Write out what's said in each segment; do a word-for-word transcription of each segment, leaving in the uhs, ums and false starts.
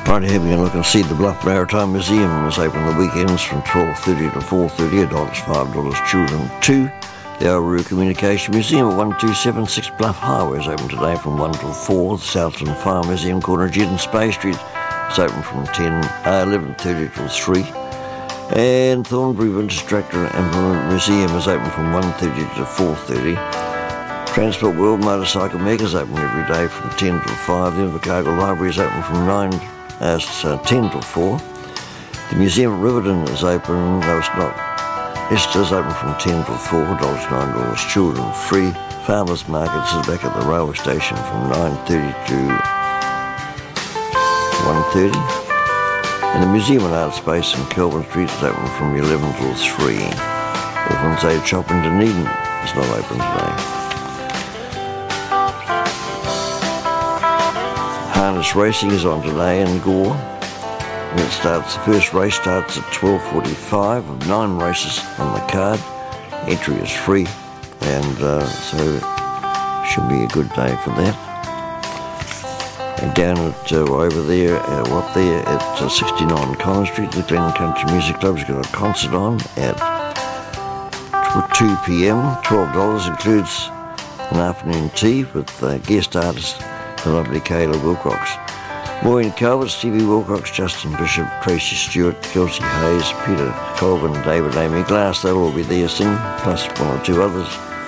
Right, having a look and see the Bluff Maritime Museum is open the weekends from twelve thirty to four thirty, adults five dollars, children two. The Aurora Communication Museum at one two seven six Bluff Highway is open today from one till four. The Southland Farm Museum, corner Jed and Spey Street, is open from ten, uh, eleven thirty till three. And Thornbury Vintage Tractor and Implement Museum is open from one thirty to four thirty. Transport World Motorcycle Mega is open every day from ten till five. The Invercargill Library is open from nine as uh, ten till four. The Museum at Riverton is open, no it's not, Esther's open from ten till four, nine dollars, children free. Farmers Markets is back at the railway station from nine thirty to one thirty. And the Museum and Art Space in Kelvin Street is open from eleven till three. Orphans Aid Shop in Dunedin is not open today. Harness racing is on today in Gore. And it starts, the first race starts at twelve forty-five with nine races on the card. Entry is free, and uh, so it should be a good day for that. And down at, uh, over there, uh, up there at uh, sixty-nine Collins Street, the Glen Country Music Club's got a concert on at two p.m. twelve dollars includes an afternoon tea with uh, guest artist, the lovely Kayla Wilcox. Maureen Calvert, Stevie Wilcox, Justin Bishop, Tracy Stewart, Kelsey Hayes, Peter Colvin, David Amy Glass, they'll all be there singing, plus one or two others.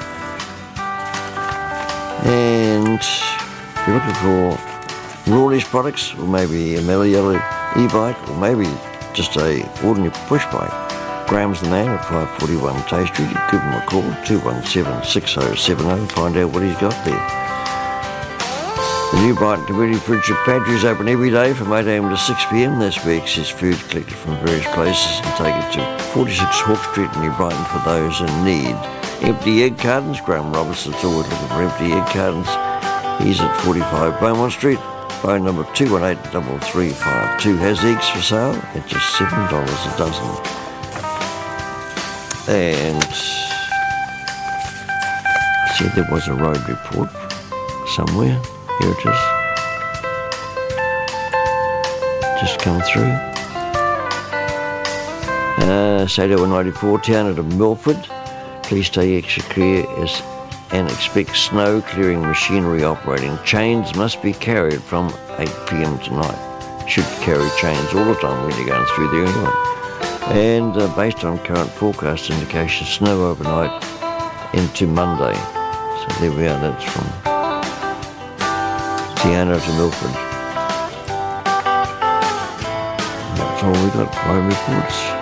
And if you're looking for Rawley's products, or maybe a Mellow Yellow e-bike, or maybe just a ordinary push bike, Graham's the man at five forty-one Tay Street. You give him a call, two one seven, six oh seven oh, find out what he's got there. The New Brighton Community Fridge Pantry is open every day from eight a.m. to six p.m. That's where excess food is collected from various places and take it to forty-six Hawke Street in New Brighton for those in need. Empty egg cartons, Graham Robertson's always looking for empty egg cartons. He's at forty-five Beaumont Street. Phone number two one eight, three three five two has eggs for sale at just seven dollars a dozen. And I said there was a road report somewhere. Here it is. Just come through. Uh, Sato ninety-four, town of Milford. Please stay extra clear as and expect snow clearing machinery operating. Chains must be carried from eight p.m. tonight. Should carry chains all the time when you're going through there anyway. And uh, based on current forecast indication, snow overnight into Monday. So there we are, that's from Tiana to Milford. That's all we got, my reports.